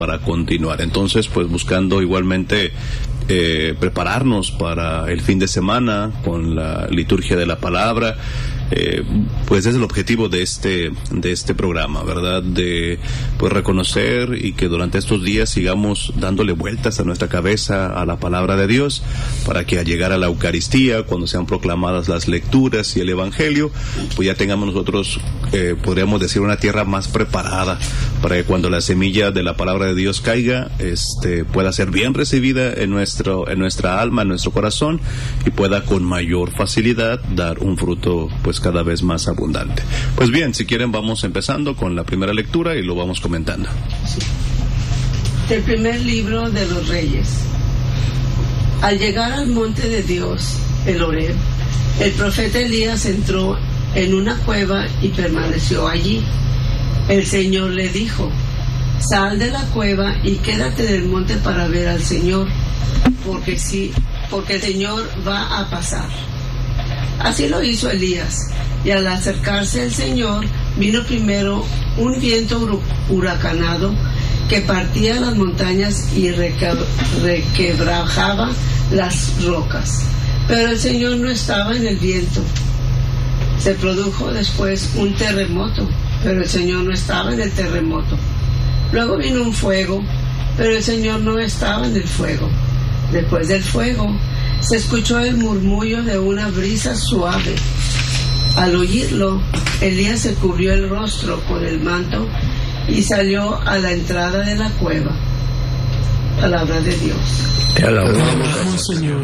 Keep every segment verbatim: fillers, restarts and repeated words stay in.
para continuar. Entonces, pues buscando igualmente eh, prepararnos para el fin de semana con la liturgia de la palabra, eh, pues es el objetivo de este de este programa, ¿verdad? De pues reconocer y que durante estos días sigamos dándole vueltas a nuestra cabeza a la palabra de Dios, para que al llegar a la Eucaristía, cuando sean proclamadas las lecturas y el Evangelio, pues ya tengamos nosotros, eh, podríamos decir, una tierra más preparada para que cuando la semilla de la palabra de Dios caiga, este pueda ser bien recibida en nuestro en nuestra alma, en nuestro corazón, y pueda con mayor facilidad dar un fruto pues cada vez más abundante. Pues bien, si quieren vamos empezando con la primera lectura y lo vamos comentando. Sí. El primer libro de los Reyes. Al llegar al monte de Dios, el Horeb, el profeta Elías entró en una cueva y permaneció allí. El Señor le dijo: sal de la cueva y quédate en el monte para ver al Señor, porque sí, porque el Señor va a pasar. Así lo hizo Elías, y al acercarse el Señor, vino primero un viento huracanado que partía las montañas y requebrajaba las rocas. Pero el Señor no estaba en el viento. Se produjo después un terremoto, pero el Señor no estaba en el terremoto. Luego vino un fuego, pero el Señor no estaba en el fuego. Después del fuego, se escuchó el murmullo de una brisa suave. Al oírlo, Elías se cubrió el rostro con el manto y salió a la entrada de la cueva. Palabra de Dios. Te alabamos, Señor.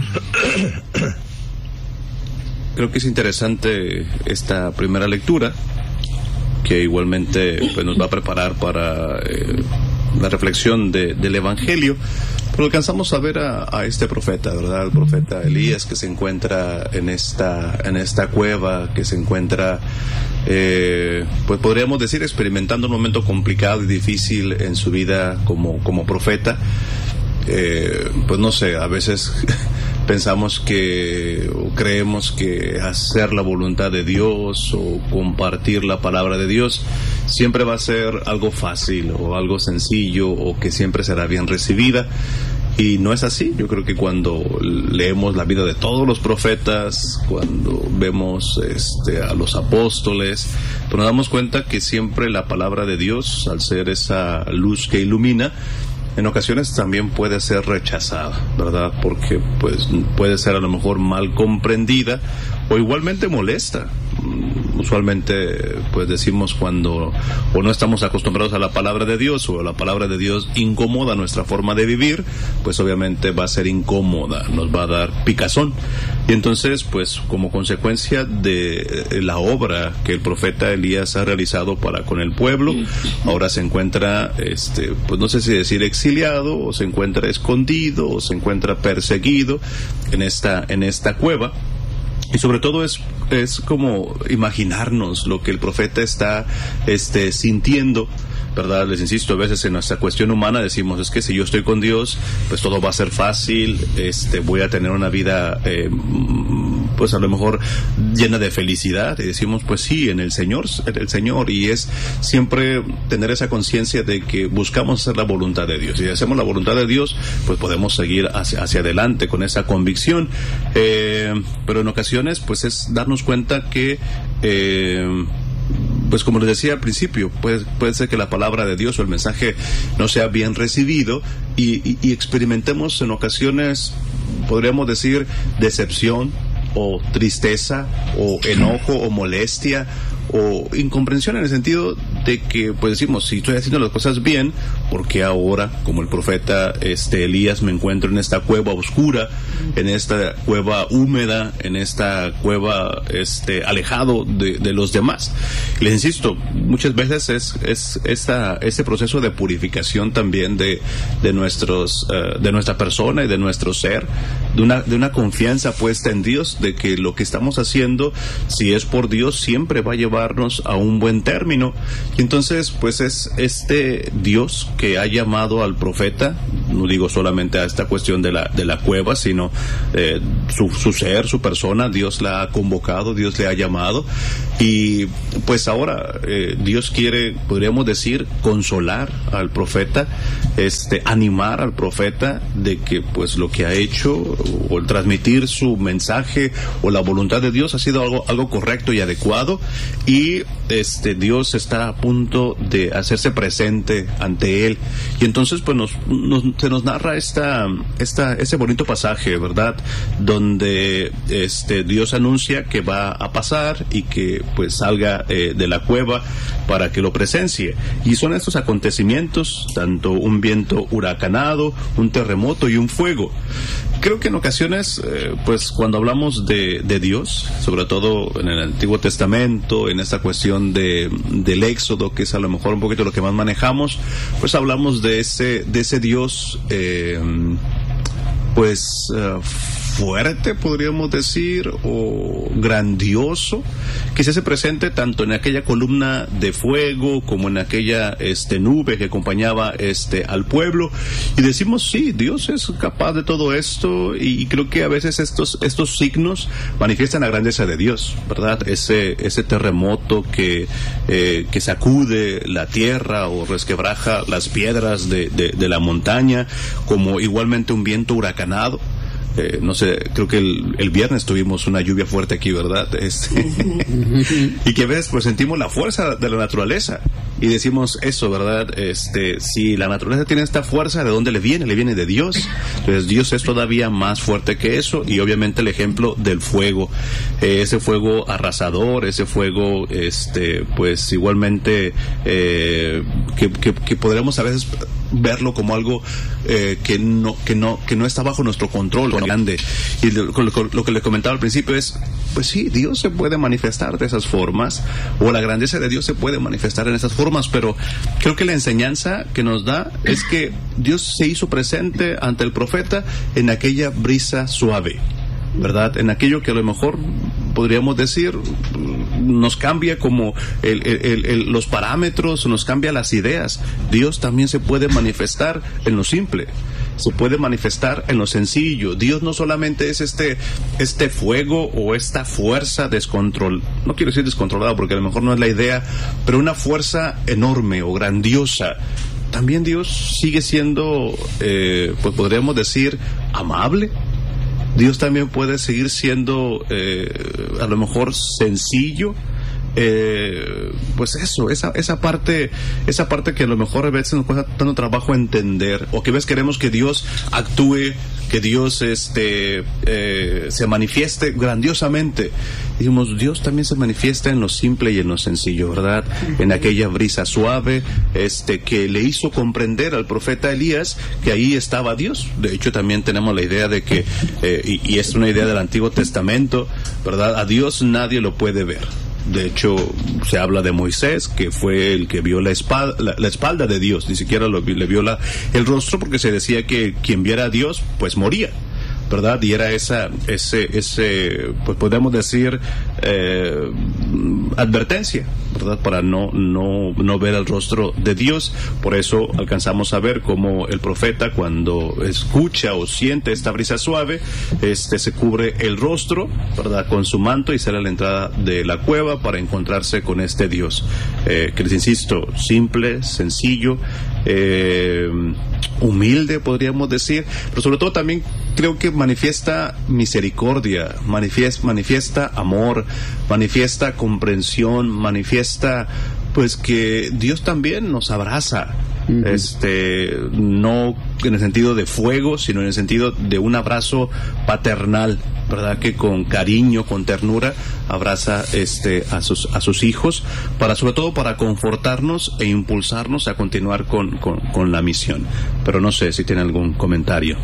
Creo que es interesante esta primera lectura, que igualmente pues, nos va a preparar para eh, la reflexión de, del Evangelio. Pero alcanzamos a ver a, a este profeta, ¿verdad? El profeta Elías, que se encuentra en esta en esta cueva, que se encuentra, eh, pues podríamos decir, experimentando un momento complicado y difícil en su vida como, como profeta. Eh, pues no sé, a veces pensamos que o creemos que hacer la voluntad de Dios o compartir la palabra de Dios siempre va a ser algo fácil o algo sencillo o que siempre será bien recibida, y no es así. Yo creo que cuando leemos la vida de todos los profetas, cuando vemos este, a los apóstoles, pues nos damos cuenta que siempre la palabra de Dios, al ser esa luz que ilumina, en ocasiones también puede ser rechazada, ¿verdad? Porque pues puede ser a lo mejor mal comprendida o igualmente molesta. Usualmente pues decimos cuando o no estamos acostumbrados a la palabra de Dios o la palabra de Dios incomoda nuestra forma de vivir, pues obviamente va a ser incómoda, nos va a dar picazón. Y entonces pues como consecuencia de la obra que el profeta Elías ha realizado para con el pueblo, ahora se encuentra este pues no sé si decir exiliado, o se encuentra escondido, o se encuentra perseguido en esta en esta cueva. Y sobre todo es es como imaginarnos lo que el profeta está este sintiendo, ¿verdad? Les insisto, a veces en nuestra cuestión humana decimos, es que si yo estoy con Dios, pues todo va a ser fácil, este voy a tener una vida eh, pues a lo mejor llena de felicidad, y decimos, pues sí, en el Señor, en el Señor, y es siempre tener esa conciencia de que buscamos hacer la voluntad de Dios, y si hacemos la voluntad de Dios, pues podemos seguir hacia, hacia adelante con esa convicción, eh, pero en ocasiones pues es darnos cuenta que eh, pues como les decía al principio, puede, puede ser que la palabra de Dios o el mensaje no sea bien recibido y, y, y experimentemos en ocasiones, podríamos decir, decepción o tristeza o enojo o molestia o incomprensión, en el sentido de que pues decimos, si estoy haciendo las cosas bien, ¿por qué ahora, como el profeta este Elías, me encuentro en esta cueva oscura, en esta cueva húmeda, en esta cueva este alejado de, de los demás? Y les insisto, muchas veces es es esta este proceso de purificación también de de nuestros uh, de nuestra persona y de nuestro ser, de una de una confianza puesta en Dios, de que lo que estamos haciendo, si es por Dios, siempre va a llevarnos a un buen término. Y entonces, pues es este Dios que ha llamado al profeta, no digo solamente a esta cuestión de la de la cueva, sino eh, su, su ser, su persona. Dios la ha convocado, Dios le ha llamado, y pues ahora eh, Dios quiere, podríamos decir, consolar al profeta, este, animar al profeta de que pues lo que ha hecho, o el transmitir su mensaje o la voluntad de Dios ha sido algo algo correcto y adecuado, y este Dios está a punto de hacerse presente ante él. Y entonces pues nos, nos se nos narra esta esta ese bonito pasaje, ¿verdad?, donde este Dios anuncia que va a pasar y que pues salga eh, de la cueva para que lo presencie. Y son estos acontecimientos, tanto un viento huracanado, un terremoto y un fuego. Creo que en ocasiones, eh, pues cuando hablamos de, de Dios, sobre todo en el Antiguo Testamento, en esta cuestión de del Éxodo, que es a lo mejor un poquito lo que más manejamos, pues hablamos de ese de ese Dios, eh, pues uh, fuerte, podríamos decir, o grandioso, que se hace presente tanto en aquella columna de fuego como en aquella este nube que acompañaba este al pueblo. Y decimos, sí, Dios es capaz de todo esto, y, y creo que a veces estos estos signos manifiestan la grandeza de Dios, ¿verdad? Ese ese terremoto que eh, que sacude la tierra o resquebraja las piedras de, de, de la montaña, como igualmente un viento huracanado. Eh, no sé, creo que el, el viernes tuvimos una lluvia fuerte aquí, ¿verdad? Este, y que a veces pues sentimos la fuerza de la naturaleza y decimos eso, ¿verdad? Este, si la naturaleza tiene esta fuerza, ¿de dónde le viene? Le viene de Dios. Entonces Dios es todavía más fuerte que eso, y obviamente el ejemplo del fuego, eh, ese fuego arrasador, ese fuego, este, pues igualmente eh, que, que, que podremos a veces verlo como algo eh, que no que no que no está bajo nuestro control, grande. Y lo, lo, lo que le comentaba al principio es, pues sí, Dios se puede manifestar de esas formas, o la grandeza de Dios se puede manifestar en esas formas, pero creo que la enseñanza que nos da es que Dios se hizo presente ante el profeta en aquella brisa suave, ¿verdad? En aquello que a lo mejor podríamos decir nos cambia como el, el, el, el, los parámetros, nos cambia las ideas. Dios también se puede manifestar en lo simple, se puede manifestar en lo sencillo. Dios no solamente es este este fuego o esta fuerza descontrol, no quiero decir descontrolada porque a lo mejor no es la idea, pero una fuerza enorme o grandiosa. También Dios sigue siendo, eh, pues podríamos decir, amable. Dios también puede seguir siendo eh, a lo mejor sencillo. Eh, pues eso, esa esa parte esa parte que a lo mejor a veces nos cuesta tanto trabajo entender, o que a veces queremos que Dios actúe, que Dios este eh, se manifieste grandiosamente. Dijimos, Dios también se manifiesta en lo simple y en lo sencillo, ¿verdad? En aquella brisa suave este que le hizo comprender al profeta Elías que ahí estaba Dios. De hecho, también tenemos la idea de que, eh, y, y es una idea del Antiguo Testamento, ¿verdad? A Dios nadie lo puede ver. De hecho, se habla de Moisés, que fue el que vio la espalda, la, la espalda de Dios, ni siquiera lo, le vio la, el rostro, porque se decía que quien viera a Dios, pues moría, ¿verdad? Y era esa, ese, ese, pues podemos decir, eh, advertencia, ¿verdad? Para no, no, no ver el rostro de Dios. Por eso alcanzamos a ver cómo el profeta, cuando escucha o siente esta brisa suave, este, se cubre el rostro, ¿verdad?, con su manto, y sale a la entrada de la cueva para encontrarse con este Dios, eh, que les insisto, simple, sencillo, eh, humilde, podríamos decir, pero sobre todo también creo que manifiesta misericordia, manifiesta, manifiesta amor, manifiesta comprensión, manifiesta pues que Dios también nos abraza, uh-huh. este no en el sentido de fuego, sino en el sentido de un abrazo paternal, ¿verdad? Que con cariño, con ternura abraza este a sus a sus hijos, para sobre todo para confortarnos e impulsarnos a continuar con, con, con la misión. Pero no sé si tiene algún comentario.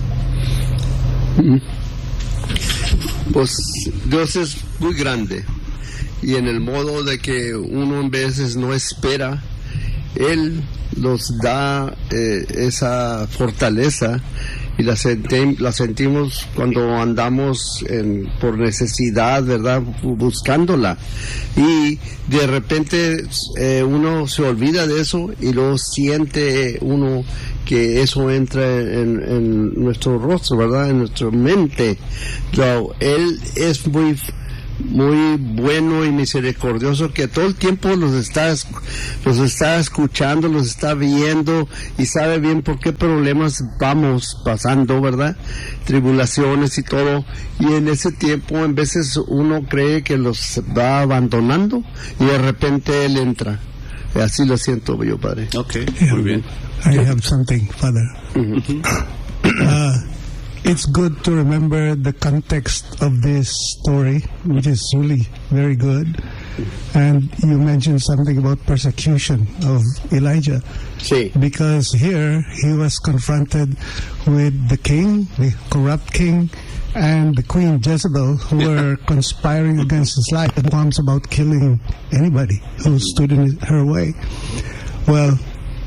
Pues Dios es muy grande, y en el modo de que uno en veces no espera, Él nos da eh, esa fortaleza y la, senti- la sentimos cuando andamos en, por necesidad, ¿verdad? Buscándola. Y de repente eh, uno se olvida de eso y luego siente uno que eso entra en, en nuestro rostro, ¿verdad? En nuestra mente. So, él es muy muy bueno y misericordioso, que todo el tiempo los está los está escuchando, los está viendo y sabe bien por qué problemas vamos pasando, ¿verdad? Tribulaciones y todo, y en ese tiempo en veces uno cree que los va abandonando y de repente él entra. Así lo siento yo, padre. Okay, yeah, muy bien. I have something, Father. Mm-hmm. uh, It's good to remember the context of this story, which is really very good. And you mentioned something about persecution of Elijah. Sí. Because here he was confronted with the king, the corrupt king, and the queen Jezebel, who were conspiring against his life and plans about killing anybody who stood in her way. Well,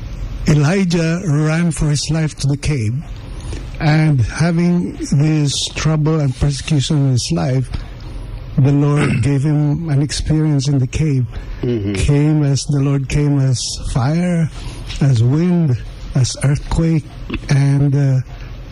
Elijah ran for his life to the cave. And having this trouble and persecution in his life, the Lord gave him an experience in the cave. Mm-hmm. Came as the Lord came as fire, as wind, as earthquake, and uh,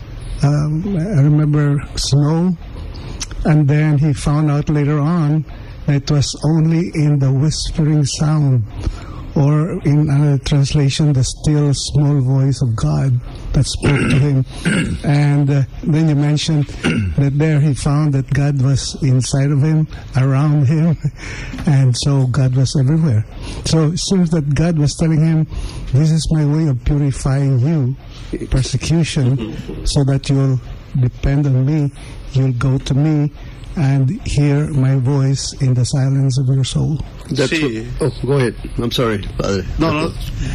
um, I remember snow. And then he found out later on that it was only in the whispering sound, or in another translation, the still small voice of God that spoke to him. And uh, then you mentioned that there he found that God was inside of him, around him, and so God was everywhere. So it seems that God was telling him, this is my way of purifying you, persecution, so that you'll depend on me, you'll go to me, and hear my voice in the silence of your soul. That's Sí. What, oh, go ahead. I'm sorry, padre. No, no.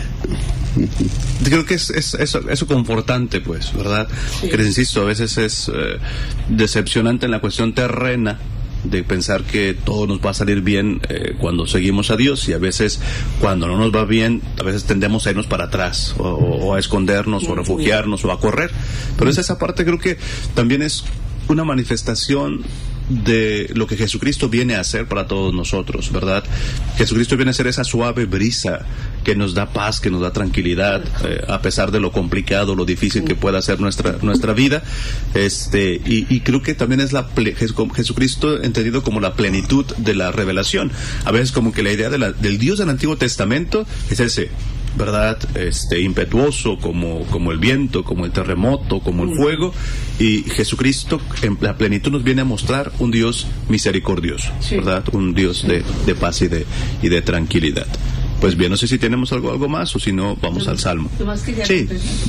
Creo que es, es eso, eso confortante, pues, ¿verdad? Sí. Que les insisto, a veces es eh, decepcionante en la cuestión terrena de pensar que todo nos va a salir bien eh, cuando seguimos a Dios, y a veces cuando no nos va bien, a veces tendemos a irnos para atrás o, o a escondernos o a refugiarnos o a correr. Pero es esa parte, creo que también es una manifestación de lo que Jesucristo viene a hacer para todos nosotros, ¿verdad? Jesucristo viene a ser esa suave brisa que nos da paz, que nos da tranquilidad, eh, a pesar de lo complicado, lo difícil que pueda ser nuestra nuestra vida. Este y, y creo que también es la ple, Jesucristo entendido como la plenitud de la revelación. A veces como que la idea de la, del Dios del Antiguo Testamento es ese, ¿verdad? Este impetuoso como como el viento, como el terremoto, como el fuego, y Jesucristo en la plenitud nos viene a mostrar un Dios misericordioso, sí, ¿verdad? Un Dios de, de paz y de y de tranquilidad. Pues bien, no sé si tenemos algo algo más o si no vamos no, al Salmo. Sí.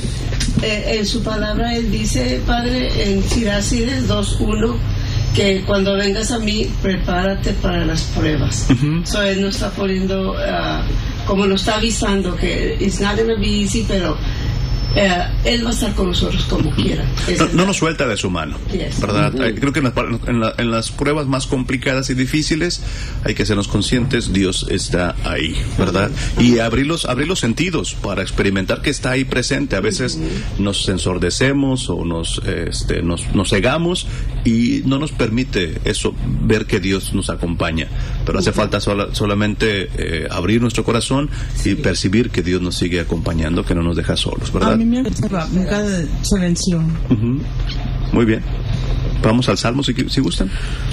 Eh, en su palabra él dice, Padre, en Siracides dos uno, que cuando vengas a mí, prepárate para las pruebas. Uh-huh. So él nos está poniendo, uh, como nos está avisando que it's not gonna be easy, pero Uh, él va a estar con nosotros como quiera. No, no nos suelta de su mano, yes, ¿verdad? Uh-huh. Creo que en, la, en, la, en las pruebas más complicadas y difíciles hay que sernos conscientes, Dios está ahí, ¿verdad? Y abrir los, abrir los sentidos para experimentar que está ahí presente. A veces uh-huh. nos ensordecemos o nos, este, nos, nos cegamos y no nos permite eso, ver que Dios nos acompaña. Pero hace uh-huh. falta sola, solamente eh, abrir nuestro corazón y sí. percibir que Dios nos sigue acompañando, que no nos deja solos, ¿verdad? Nunca se venció. Uh-huh. Muy bien. Vamos al Salmo si, si gustan.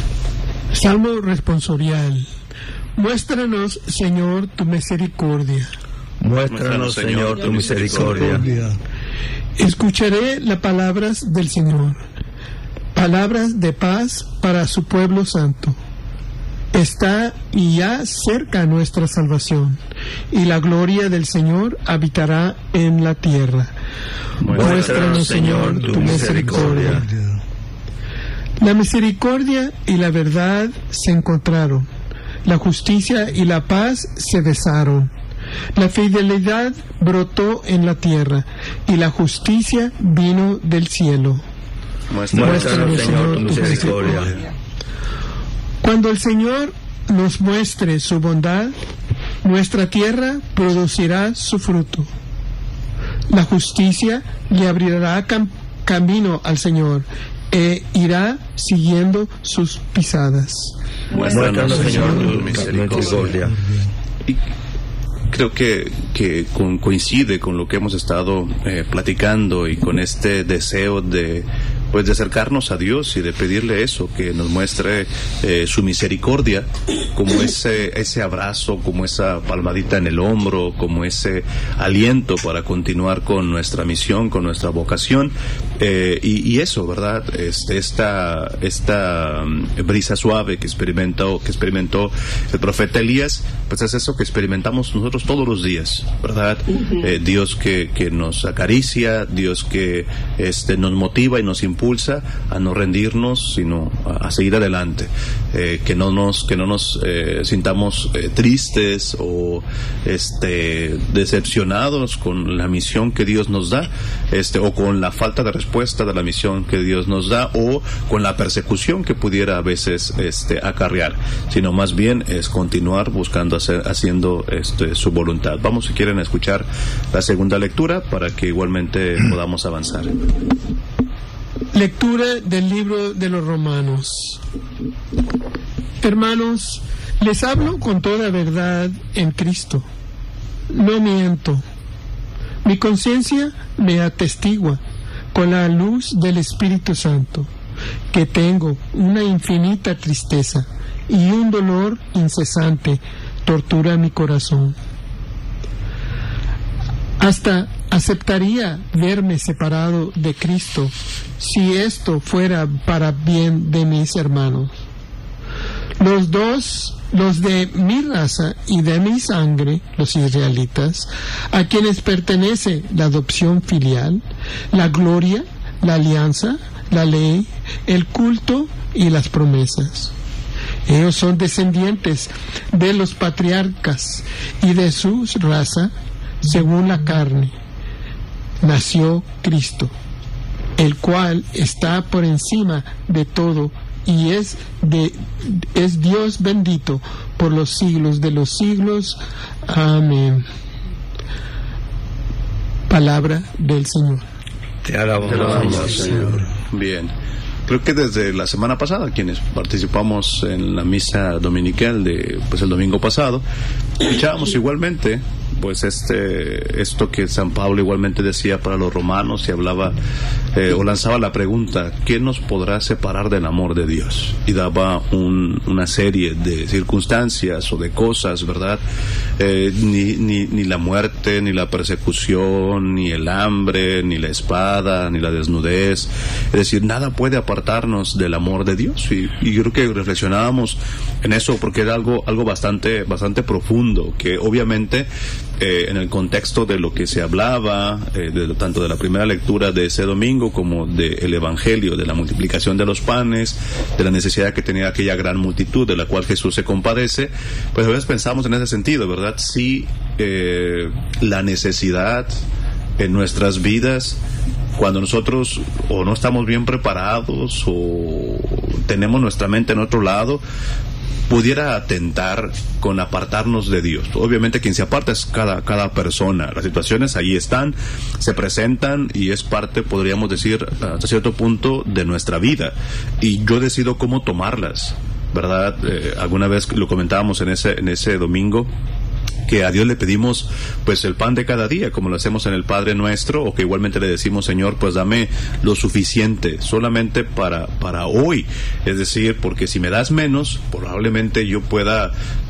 Salmo responsorial. Muéstranos, Señor, tu misericordia. Muéstranos, Señor, tu misericordia. Escucharé las palabras del Señor, palabras de paz para su pueblo santo. Está ya cerca nuestra salvación, y la gloria del Señor habitará en la tierra. Muéstranos, Señor, tu misericordia. La misericordia y la verdad se encontraron, la justicia y la paz se besaron. La fidelidad brotó en la tierra, y la justicia vino del cielo. Muéstranos, Muéstranos Señor, tu misericordia. misericordia. Cuando el Señor nos muestre su bondad, nuestra tierra producirá su fruto. La justicia le abrirá cam- camino al Señor e irá siguiendo sus pisadas. Muéstranos, Señor, tu misericordia. Y creo que, que con, coincide con lo que hemos estado eh, platicando y con este deseo de pues de acercarnos a Dios y de pedirle eso, que nos muestre eh, su misericordia, como ese ese abrazo, como esa palmadita en el hombro, como ese aliento para continuar con nuestra misión, con nuestra vocación, eh, y, y eso, ¿verdad? Este, esta esta um, brisa suave que experimentó que experimentó el profeta Elías, pues es eso que experimentamos nosotros todos los días, ¿verdad? Uh-huh. Eh, Dios que, que nos acaricia, Dios que este nos motiva y nos impulsa a no rendirnos, sino a, a seguir adelante, eh, que no nos que no nos eh, sintamos eh, tristes o este decepcionados con la misión que Dios nos da, este o con la falta de respuesta de la misión que Dios nos da, o con la persecución que pudiera a veces este acarrear, sino más bien es continuar buscando hacer, haciendo este su voluntad. Vamos, si quieren, a escuchar la segunda lectura para que igualmente podamos avanzar. Lectura del libro de los Romanos. Hermanos, les hablo con toda verdad en Cristo. No miento. Mi conciencia me atestigua con la luz del Espíritu Santo que tengo una infinita tristeza y un dolor incesante tortura mi corazón. Hasta aceptaría verme separado de Cristo si esto fuera para bien de mis hermanos. Los dos, los de mi raza y de mi sangre, los israelitas, a quienes pertenece la adopción filial, la gloria, la alianza, la ley, el culto y las promesas. Ellos son descendientes de los patriarcas y de su raza, según la carne, nació Cristo, el cual está por encima de todo y es de es Dios bendito por los siglos de los siglos. Amén. Palabra del Señor. Te alabamos, Señor. Bien. Creo que desde la semana pasada, quienes participamos en la misa dominical de pues el domingo pasado, escuchábamos igualmente pues este esto que San Pablo igualmente decía para los romanos, y hablaba eh, o lanzaba la pregunta: ¿qué nos podrá separar del amor de Dios? Y daba un, una serie de circunstancias o de cosas, ¿verdad? Eh, ni, ni, ni la muerte, ni la persecución, ni el hambre, ni la espada, ni la desnudez. Es decir, nada puede apartarnos del amor de Dios. Y, y yo creo que reflexionábamos en eso porque era algo algo bastante bastante profundo, que obviamente Eh, en el contexto de lo que se hablaba, eh, de, tanto de la primera lectura de ese domingo como del Evangelio, de la multiplicación de los panes, de la necesidad que tenía aquella gran multitud de la cual Jesús se compadece, pues a veces pensamos en ese sentido, ¿verdad? Si eh, la necesidad en nuestras vidas, cuando nosotros o no estamos bien preparados o tenemos nuestra mente en otro lado, pudiera atentar con apartarnos de Dios. Obviamente quien se aparta es cada, cada persona. Las situaciones ahí están, se presentan y es parte, podríamos decir, hasta cierto punto de nuestra vida. Y yo decido cómo tomarlas, ¿verdad? Eh, alguna vez lo comentábamos en ese, en ese domingo, que a Dios le pedimos pues el pan de cada día, como lo hacemos en el Padre Nuestro, o que igualmente le decimos: Señor, pues dame lo suficiente solamente para para hoy. Es decir, porque si me das menos, probablemente yo pueda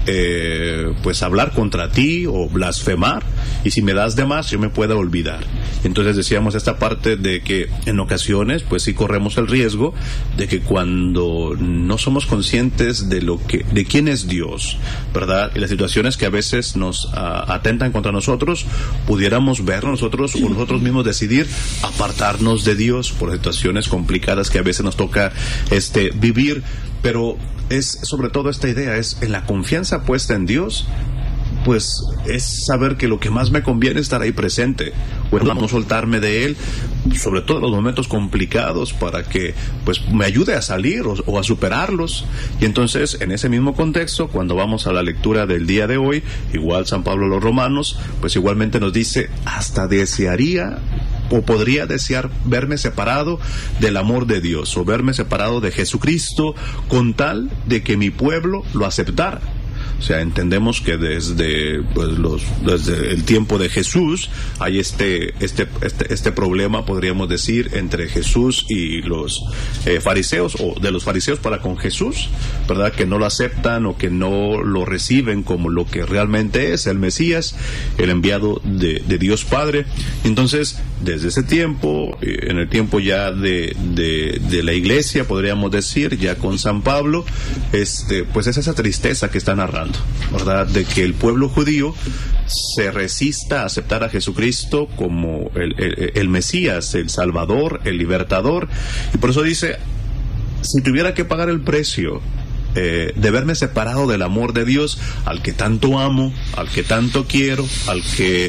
eh, pues hablar contra ti o blasfemar, y si me das de más, yo me pueda olvidar. Entonces decíamos esta parte de que en ocasiones pues sí corremos el riesgo de que cuando no somos conscientes de lo que de quién es Dios, ¿verdad? Y las situaciones que a veces nos uh, atentan contra nosotros, pudiéramos ver nosotros o nosotros mismos decidir apartarnos de Dios por situaciones complicadas que a veces nos toca este vivir. Pero es sobre todo esta idea, es en la confianza puesta en Dios, pues es saber que lo que más me conviene es estar ahí presente, bueno, no soltarme de Él, sobre todo en los momentos complicados, para que pues me ayude a salir o, o a superarlos. Y entonces, en ese mismo contexto, cuando vamos a la lectura del día de hoy, igual San Pablo a los Romanos, pues igualmente nos dice: hasta desearía o podría desear verme separado del amor de Dios o verme separado de Jesucristo con tal de que mi pueblo lo aceptara. O sea, entendemos que desde pues, los desde el tiempo de Jesús hay este este este, este problema, podríamos decir, entre Jesús y los eh, fariseos, o de los fariseos para con Jesús, ¿verdad? Que no lo aceptan o que no lo reciben como lo que realmente es, el Mesías, el enviado de, de Dios Padre. Entonces, desde ese tiempo, en el tiempo ya de, de, de la iglesia, podríamos decir, ya con San Pablo, este, pues es esa tristeza que está narrando, ¿verdad? De que el pueblo judío se resista a aceptar a Jesucristo como el, el, el Mesías, el Salvador, el Libertador. Y por eso dice, si tuviera que pagar el precio eh, de verme separado del amor de Dios, al que tanto amo, al que tanto quiero, al que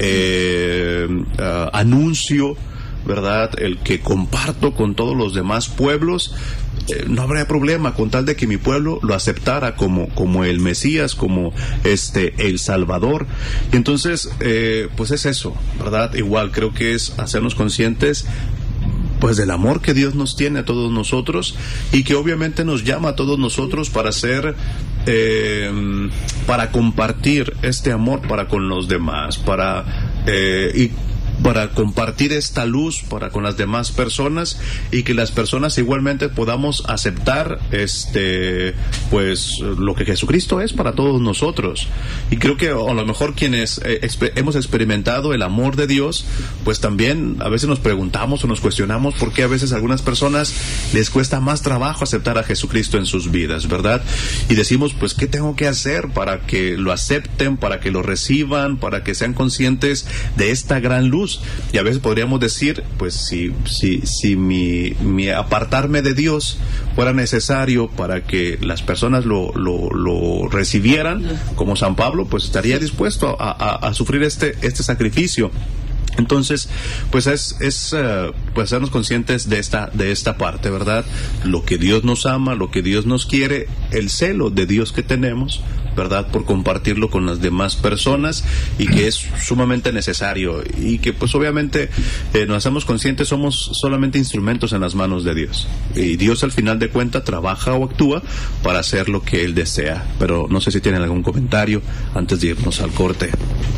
eh, uh, anuncio, ¿verdad? El que comparto con todos los demás pueblos, eh, no habría problema con tal de que mi pueblo lo aceptara como, como el Mesías, como este el Salvador. Y entonces, eh, pues es eso, ¿verdad? Igual creo que es hacernos conscientes pues del amor que Dios nos tiene a todos nosotros, y que obviamente nos llama a todos nosotros para ser eh, para compartir este amor para con los demás, para eh, y para compartir esta luz para con las demás personas, y que las personas igualmente podamos aceptar este pues lo que Jesucristo es para todos nosotros. Y creo que a lo mejor quienes eh, exper- hemos experimentado el amor de Dios, pues también a veces nos preguntamos o nos cuestionamos por qué a veces a algunas personas les cuesta más trabajo aceptar a Jesucristo en sus vidas, ¿verdad? Y decimos, pues, ¿qué tengo que hacer para que lo acepten, para que lo reciban, para que sean conscientes de esta gran luz? Y a veces podríamos decir, pues si si si mi, mi apartarme de Dios fuera necesario para que las personas lo lo, lo recibieran, como San Pablo, pues estaría dispuesto a, a, a sufrir este este sacrificio. Entonces, pues es, es uh, pues sernos conscientes de esta, de esta parte, ¿verdad? Lo que Dios nos ama, lo que Dios nos quiere, el celo de Dios que tenemos, ¿verdad? Por compartirlo con las demás personas, y que es sumamente necesario, y que pues obviamente eh, nos hacemos conscientes, somos solamente instrumentos en las manos de Dios, y Dios al final de cuentas trabaja o actúa para hacer lo que Él desea. Pero no sé si tienen algún comentario antes de irnos al corte.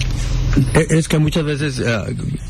Es que muchas veces, uh,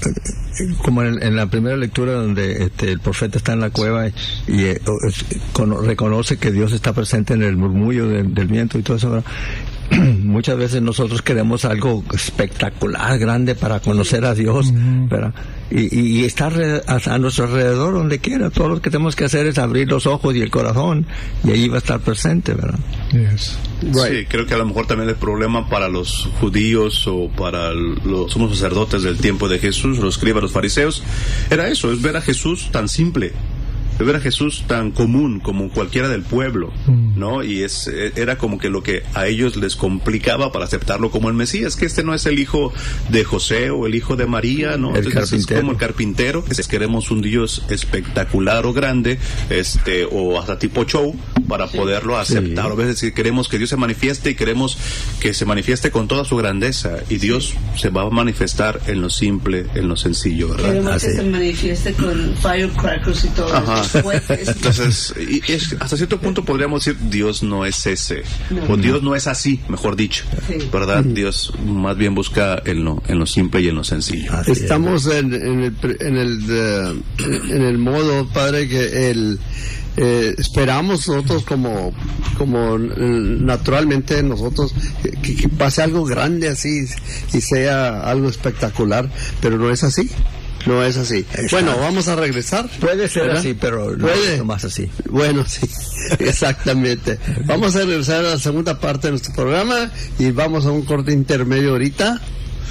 como en, en la primera lectura donde este, el profeta está en la cueva y, y eh, con, reconoce que Dios está presente en el murmullo del, del viento y todo eso, ¿verdad? Muchas veces nosotros queremos algo espectacular, grande, para conocer a Dios, ¿verdad? Y, y, y estar a, a nuestro alrededor, donde quiera. Todo lo que tenemos que hacer es abrir los ojos y el corazón, y allí va a estar presente, ¿verdad? Yes. Right. Sí, creo que a lo mejor también el problema para los judíos o para los sumos sacerdotes del tiempo de Jesús, los escribas, los fariseos, era eso, es ver a Jesús tan simple, es ver a Jesús tan común como cualquiera del pueblo, ¿no? Y es era como que lo que a ellos les complicaba para aceptarlo como el Mesías, que este no es el hijo de José o el hijo de María, ¿no? El Entonces carpintero. Es como el carpintero. Es, queremos un Dios espectacular o grande, este o hasta tipo show, para sí. poderlo aceptar. Sí. A veces queremos que Dios se manifieste, y queremos que se manifieste con toda su grandeza, y Dios sí. se va a manifestar en lo simple, en lo sencillo, ¿verdad? Queremos Así. que se manifieste con firecrackers y todo. Ajá. Entonces, y es, hasta cierto punto podríamos decir, Dios no es ese, no, o Dios no es así, mejor dicho, sí. ¿verdad? Sí. Dios más bien busca en lo, en lo simple y en lo sencillo. Así Estamos en, en, el, en, el, uh, en el modo, Padre, que el Eh, esperamos nosotros como como naturalmente nosotros que, que pase algo grande así y sea algo espectacular, pero no es así. No es así. Exacto. Bueno, vamos a regresar. Puede ser ¿verdad? así, pero no ¿Puede? es más así. Bueno, sí, exactamente. Vamos a regresar a la segunda parte de nuestro programa y vamos a un corte intermedio ahorita.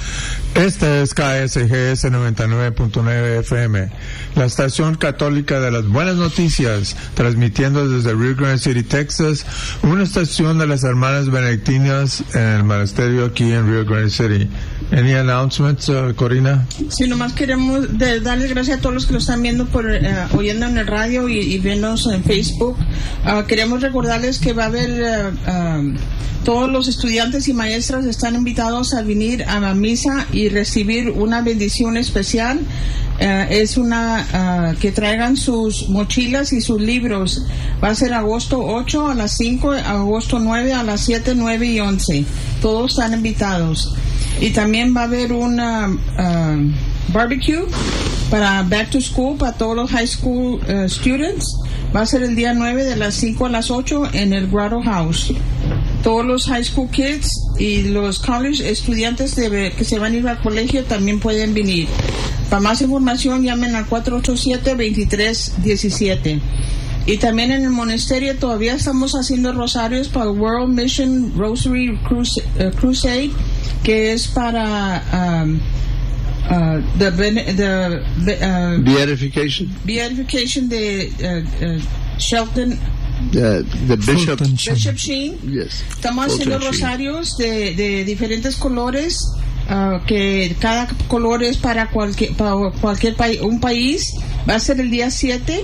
Esta es K S G S noventa y nueve punto nueve F M, la estación católica de las buenas noticias, transmitiendo desde Rio Grande City, Texas, una estación de las hermanas benedictinas en el monasterio aquí en Rio Grande City. Any announcements, uh, Corina? Sí, nomás queremos de, darles gracias a todos los que lo están viendo, por uh, oyendo en el radio y, y viéndonos en Facebook. Uh, queremos recordarles que va a haber uh, uh, todos los estudiantes y maestras están invitados a venir a la misa y y recibir una bendición especial, uh, es una uh, que traigan sus mochilas y sus libros. Va a ser agosto ocho a las cinco, agosto nueve a las siete, nueve y once. Todos están invitados. Y también va a haber una uh, barbecue para back to school para todos los high school uh, students. Va a ser el día nueve de las cinco a las ocho en el Grotto House. Todos los high school kids y los college estudiantes de, que se van a ir al colegio también pueden venir. Para más información llamen al cuatro ocho siete, dos tres uno siete. Y también en el monasterio todavía estamos haciendo rosarios para el World Mission Rosary Crusade, uh, Crusade que es para um, uh, the, the, the uh, Beatification. Beatification de uh, uh, Shelton. The, the Bishop, Bishop Sheen. Yes. Estamos haciendo rosarios de, de diferentes colores, uh, que cada color es para cualquier, para cualquier país, un país. Va a ser el día siete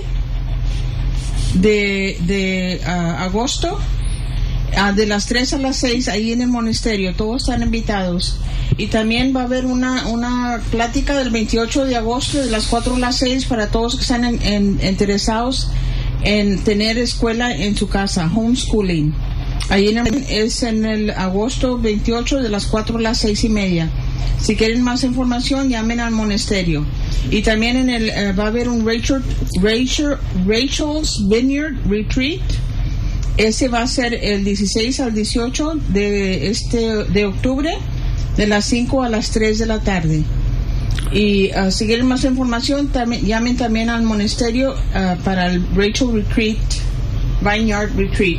de, de uh, agosto, uh, de las tres a las seis, ahí en el monasterio. Todos están invitados. Y también va a haber una, una plática del veintiocho de agosto, de las cuatro a las seis, para todos que están en, en, interesados en tener escuela en su casa, homeschooling. Ahí en el, es en el agosto veintiocho de las cuatro a las seis y media. Si quieren más información, llamen al monasterio. Y también en el uh, va a haber un Rachel, Rachel, Rachel's Vineyard Retreat. Ese va a ser el dieciséis al dieciocho de este de octubre, de las cinco a las tres de la tarde. Y uh, si quieren más información, también, llamen también al monasterio uh, para el Rachel Retreat, Vineyard Retreat.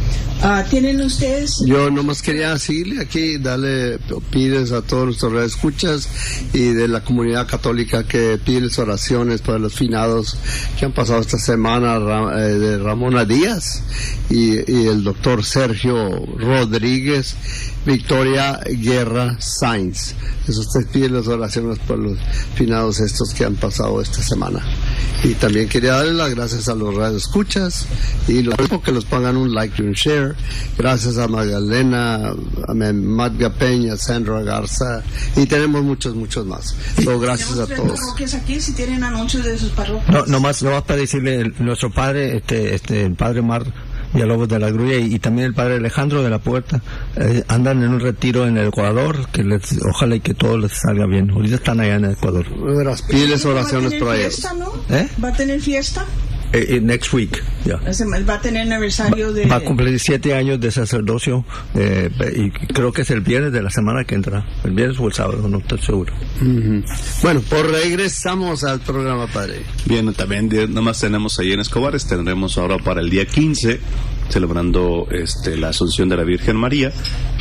Uh, ¿Tienen ustedes? Yo nomás quería decirle aquí, darle pides a todos nuestros escuchas y de la comunidad católica que pides oraciones para los finados que han pasado esta semana, eh, de Ramona Díaz y, y el doctor Sergio Rodríguez, Victoria Guerra Sainz. Eso usted pide las oraciones por los finados estos que han pasado esta semana. Y también quería darle las gracias a los radioescuchas y los que los pongan un like y un share. Gracias a Magdalena, a Magda Peña, Sandra Garza, y tenemos muchos, muchos más. So, gracias a todos. Parroquias aquí, si tienen anuncios de sus parroquias. No, nomás, nomás para decirle, el, nuestro padre, este, este, el padre Mar Villalobos de la Grulla y, y también el padre Alejandro de la Puerta, eh, andan en un retiro en el Ecuador, que les, ojalá y que todo les salga bien. Ahorita están allá en el Ecuador. Las piles oraciones por ahí. ¿No? ¿Eh? ¿Va a tener fiesta? Eh, eh, next week, ya. Yeah. Va a tener aniversario de... Va a cumplir siete años de sacerdocio, eh, y creo que es el viernes de la semana que entra. El viernes o el sábado, no estoy seguro. Uh-huh. Bueno, pues regresamos al programa, padre. Bien, también nada más tenemos ahí en Escobares, tendremos ahora para el día quince, celebrando este la Asunción de la Virgen María,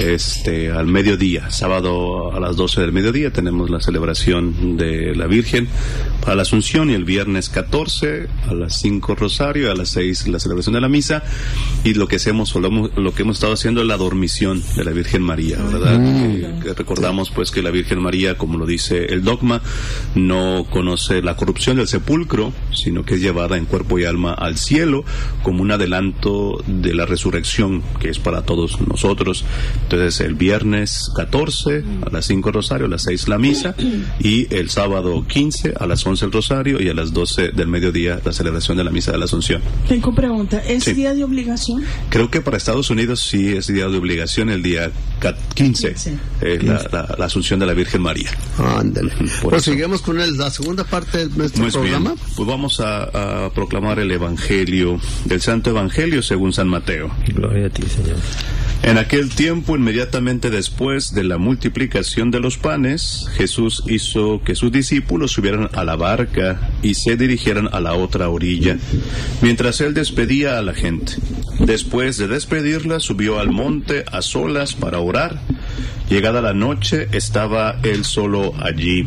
este al mediodía, sábado a las doce del mediodía tenemos la celebración de la Virgen para la Asunción, y el viernes catorce a las cinco Rosario, a las seis la celebración de la misa, y lo que hacemos, lo que hemos estado haciendo es la dormición de la Virgen María, ¿verdad? Mm. Que, que recordamos pues que la Virgen María, como lo dice el dogma, no conoce la corrupción del sepulcro, sino que es llevada en cuerpo y alma al cielo como un adelanto de la resurrección que es para todos nosotros. Entonces el viernes catorce a las cinco Rosario, a las seis la misa, y el sábado quince a las once el Rosario, y a las doce del mediodía la celebración de la misa de la Asunción. Tengo pregunta, ¿es sí. día de obligación? Creo que para Estados Unidos sí es día de obligación, el día quince, eh, la, la, la Asunción de la Virgen María. Ándale. Pues seguimos con el, la segunda parte de nuestro Muy programa. Bien. Pues vamos a, a proclamar el Evangelio, del Santo Evangelio según San Mateo. Gloria a ti, Señor. En aquel tiempo, inmediatamente después de la multiplicación de los panes, Jesús hizo que sus discípulos subieran a la barca y se dirigieran a la otra orilla, mientras él despedía a la gente. Después de despedirla, subió al monte a solas para orar. Llegada la noche, estaba él solo allí.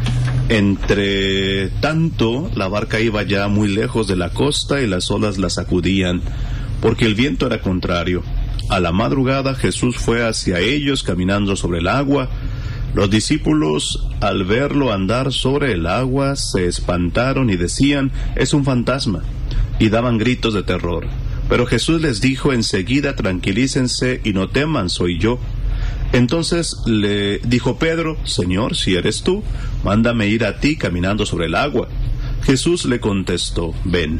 Entre tanto, la barca iba ya muy lejos de la costa y las olas la sacudían, porque el viento era contrario. A la madrugada Jesús fue hacia ellos caminando sobre el agua. Los discípulos, al verlo andar sobre el agua, se espantaron y decían: «Es un fantasma», y daban gritos de terror. Pero Jesús les dijo enseguida: «Tranquilícense y no teman, soy yo». Entonces le dijo Pedro: Señor, si eres tú, mándame ir a ti caminando sobre el agua. Jesús le contestó: ven.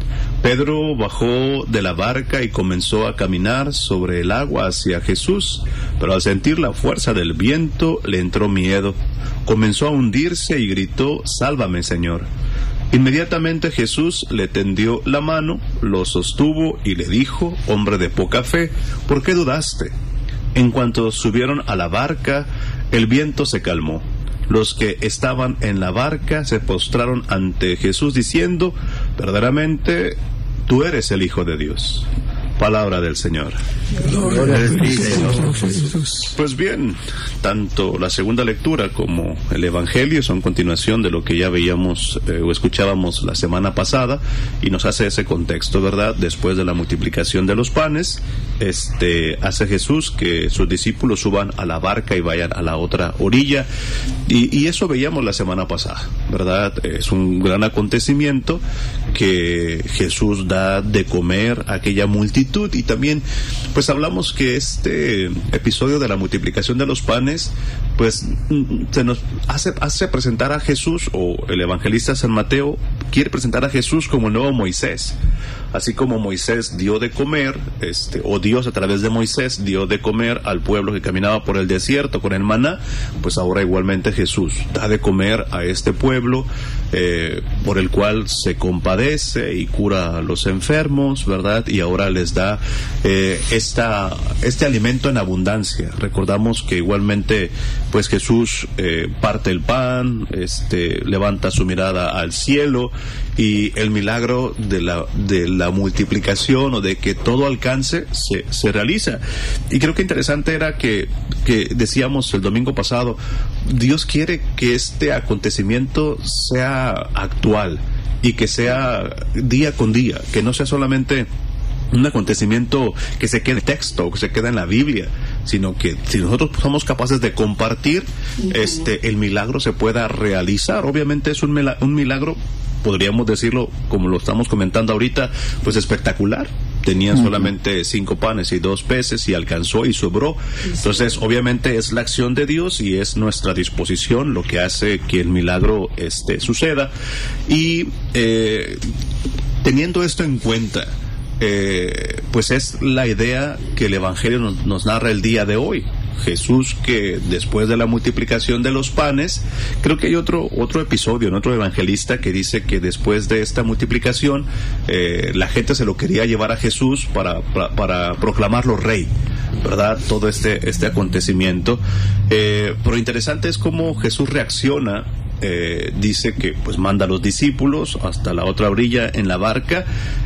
Pedro bajó de la barca y comenzó a caminar sobre el agua hacia Jesús, pero al sentir la fuerza del viento le entró miedo. Comenzó a hundirse y gritó: Sálvame, Señor. Inmediatamente Jesús le tendió la mano, lo sostuvo y le dijo: Hombre de poca fe, ¿por qué dudaste? En cuanto subieron a la barca, el viento se calmó. Los que estaban en la barca se postraron ante Jesús diciendo: verdaderamente, tú eres el Hijo de Dios. Palabra del Señor. Gloria a ti, Señor Jesús. Pues bien, tanto la segunda lectura como el Evangelio son continuación de lo que ya veíamos eh, o escuchábamos la semana pasada, y nos hace ese contexto, ¿verdad? Después de la multiplicación de los panes, este hace Jesús que sus discípulos suban a la barca y vayan a la otra orilla, y, y eso veíamos la semana pasada, ¿verdad? Es un gran acontecimiento que Jesús da de comer a aquella multitud. Y también pues hablamos que este episodio de la multiplicación de los panes pues se nos hace, hace presentar a Jesús, o el evangelista San Mateo quiere presentar a Jesús como el nuevo Moisés. Así como Moisés dio de comer, este, o Dios a través de Moisés dio de comer al pueblo que caminaba por el desierto con el maná, pues ahora igualmente Jesús da de comer a este pueblo eh, por el cual se compadece y cura a los enfermos, ¿verdad? Y ahora les da eh, esta, este alimento en abundancia. Recordamos que igualmente pues Jesús eh, parte el pan, este, levanta su mirada al cielo, y el milagro de la, de la multiplicación, o de que todo alcance, se, se realiza. Y creo que interesante era que, que decíamos el domingo pasado, Dios quiere que este acontecimiento sea actual y que sea día con día, que no sea solamente un acontecimiento que se quede en texto, que se queda en la Biblia, sino que si nosotros somos capaces de compartir, uh-huh. este, el milagro se pueda realizar. Obviamente es un milagro, un milagro, podríamos decirlo, como lo estamos comentando ahorita, pues espectacular. Tenían uh-huh. solamente cinco panes y dos peces, y alcanzó y sobró. Entonces, obviamente es la acción de Dios y es nuestra disposición lo que hace que el milagro este, suceda. Y eh, teniendo esto en cuenta, Eh, pues es la idea que el Evangelio nos, nos narra el día de hoy. Jesús, que después de la multiplicación de los panes, creo que hay otro otro episodio, ¿no? Otro evangelista que dice que después de esta multiplicación eh, la gente se lo quería llevar a Jesús para, para, para proclamarlo rey, ¿verdad? Todo este, este acontecimiento. Eh, pero interesante es cómo Jesús reacciona. Eh, dice que pues manda a los discípulos hasta la otra orilla en la barca,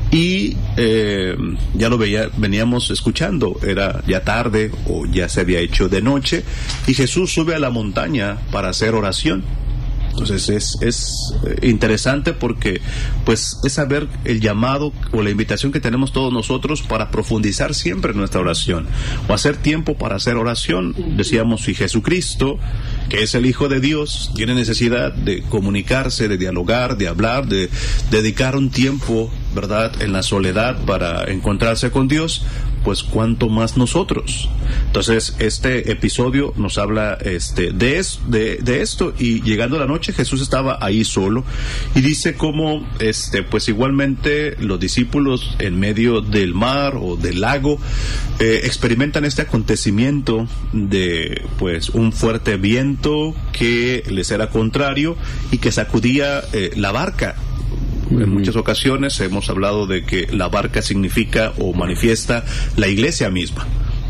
y eh, ya lo veía, veníamos escuchando, era ya tarde o ya se había hecho de noche, y Jesús sube a la montaña para hacer oración. Entonces es, es interesante porque pues es saber el llamado o la invitación que tenemos todos nosotros para profundizar siempre en nuestra oración, o hacer tiempo para hacer oración. Decíamos, si Jesucristo, que es el Hijo de Dios, tiene necesidad de comunicarse, de dialogar, de hablar, de dedicar un tiempo, ¿verdad?, en la soledad para encontrarse con Dios, pues cuánto más nosotros. Entonces este episodio nos habla este de, es, de, de esto, y llegando a la noche Jesús estaba ahí solo, y dice cómo este pues igualmente los discípulos en medio del mar o del lago eh, experimentan este acontecimiento de pues un fuerte viento que les era contrario y que sacudía eh, la barca. En muchas ocasiones hemos hablado de que la barca significa o manifiesta la iglesia misma,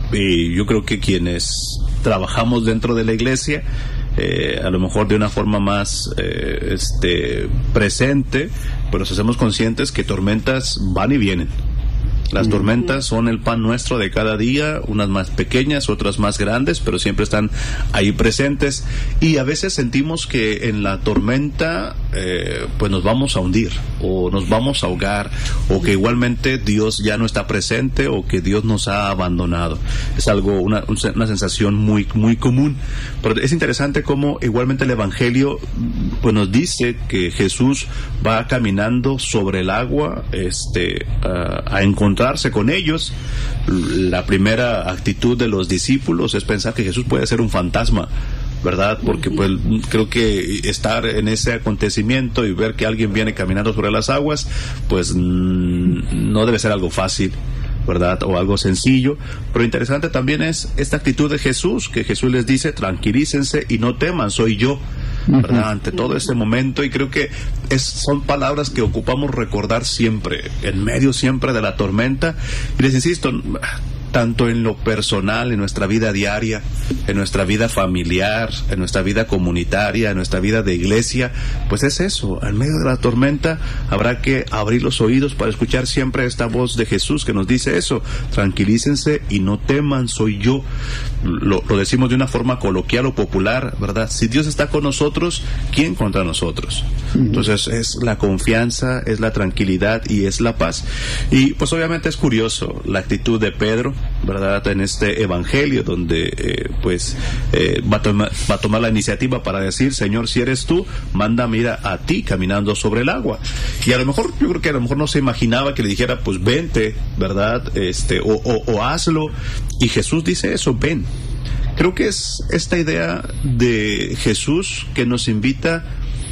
y yo creo que quienes trabajamos dentro de la iglesia, eh, a lo mejor de una forma más eh, este presente, pero nos hacemos conscientes que tormentas van y vienen. Las tormentas son el pan nuestro de cada día, unas más pequeñas, otras más grandes, pero siempre están ahí presentes, y a veces sentimos que en la tormenta eh, pues nos vamos a hundir, o nos vamos a ahogar, o que igualmente Dios ya no está presente, o que Dios nos ha abandonado. Es algo, una, una sensación muy, muy común, pero es interesante cómo igualmente el Evangelio pues nos dice que Jesús va caminando sobre el agua este, uh, a encontrar encontrarse con ellos. La primera actitud de los discípulos es pensar que Jesús puede ser un fantasma, ¿verdad? Porque pues creo que estar en ese acontecimiento y ver que alguien viene caminando sobre las aguas, pues mmm, no debe ser algo fácil, ¿verdad? O algo sencillo. Pero interesante también es esta actitud de Jesús, que Jesús les dice: tranquilícense y no teman, soy yo, ¿verdad? Ante todo este momento, y creo que es, son palabras que ocupamos recordar siempre, en medio siempre de la tormenta. Y les insisto, tanto en lo personal, en nuestra vida diaria, en nuestra vida familiar, en nuestra vida comunitaria, en nuestra vida de iglesia, pues es eso, en medio de la tormenta habrá que abrir los oídos para escuchar siempre esta voz de Jesús que nos dice eso: tranquilícense y no teman, soy yo. Lo, lo decimos de una forma coloquial o popular, ¿verdad? Si Dios está con nosotros, ¿quién contra nosotros? Entonces es la confianza, es la tranquilidad y es la paz. Y pues obviamente es curioso la actitud de Pedro, ¿verdad? En este evangelio donde eh, pues eh, va, a toma, va a tomar la iniciativa para decir: Señor, si eres tú, mándame ir a, a ti caminando sobre el agua. Y a lo mejor, yo creo que a lo mejor no se imaginaba que le dijera: pues vente, ¿verdad? Este, o, o, o hazlo. Y Jesús dice eso: ven. Creo que es esta idea de Jesús que nos invita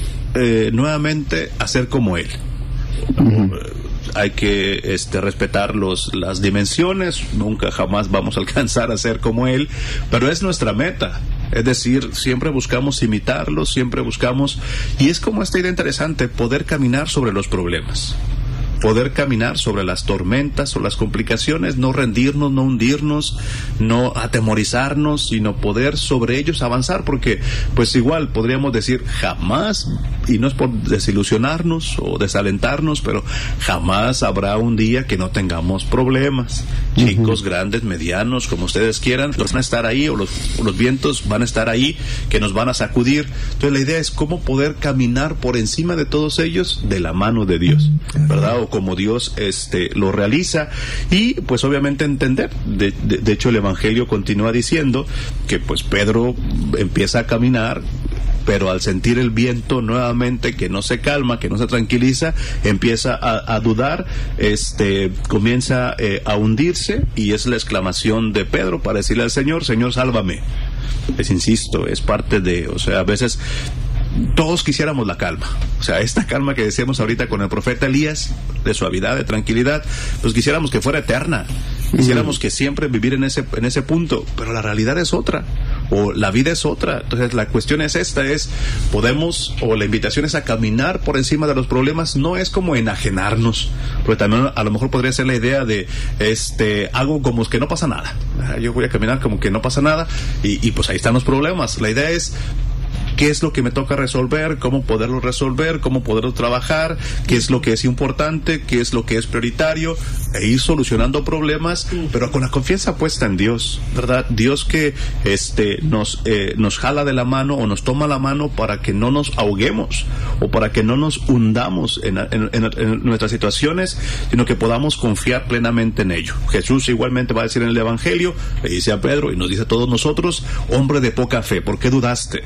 eh, nuevamente a ser como Él. Uh-huh. Hay que este, respetar los, las dimensiones, nunca jamás vamos a alcanzar a ser como Él, pero es nuestra meta. Es decir, siempre buscamos imitarlo, siempre buscamos, y es como esta idea interesante, poder caminar sobre los problemas, poder caminar sobre las tormentas o las complicaciones, no rendirnos, no hundirnos, no atemorizarnos, sino poder sobre ellos avanzar, porque pues igual podríamos decir jamás, y no es por desilusionarnos o desalentarnos, pero jamás habrá un día que no tengamos problemas, uh-huh. chicos, grandes, medianos, como ustedes quieran, los van a estar ahí, o los, o los vientos van a estar ahí, que nos van a sacudir. Entonces la idea es cómo poder caminar por encima de todos ellos de la mano de Dios, ¿verdad? O como Dios este lo realiza, y pues obviamente entender, de, de, de hecho el Evangelio continúa diciendo que pues Pedro empieza a caminar, pero al sentir el viento nuevamente que no se calma, que no se tranquiliza, empieza a, a dudar, este comienza eh, a hundirse, y es la exclamación de Pedro para decirle al Señor: Señor, sálvame. Les insisto, es parte de, o sea, a veces todos quisiéramos la calma, o sea, esta calma que decíamos ahorita con el profeta Elías, de suavidad, de tranquilidad, pues quisiéramos que fuera eterna, quisiéramos que siempre vivir en ese en ese punto, pero la realidad es otra, o la vida es otra. Entonces la cuestión es esta, es podemos, o la invitación es a caminar por encima de los problemas, no es como enajenarnos, porque también a lo mejor podría ser la idea de este algo como que no pasa nada, yo voy a caminar como que no pasa nada, y, y pues ahí están los problemas. La idea es: ¿qué es lo que me toca resolver? ¿Cómo poderlo resolver? ¿Cómo poderlo trabajar? ¿Qué es lo que es importante? ¿Qué es lo que es prioritario? E ir solucionando problemas, pero con la confianza puesta en Dios, ¿verdad? Dios que este nos eh, nos jala de la mano, o nos toma la mano para que no nos ahoguemos, o para que no nos hundamos en, en, en, en nuestras situaciones, sino que podamos confiar plenamente en ello. Jesús igualmente va a decir en el Evangelio, le dice a Pedro y nos dice a todos nosotros: hombre de poca fe, ¿por qué dudaste?